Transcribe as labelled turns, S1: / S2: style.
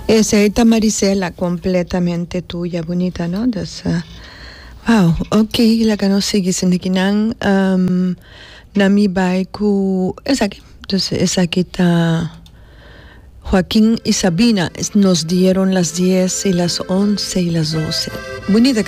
S1: Esa Marisela, completamente tuya, bonita, ¿no? Wow, ok, la que nos sigue sin kinan, nami baiku, esa aquí está Joaquín y Sabina, nos dieron las 10 y las 11 y las 12. Bonita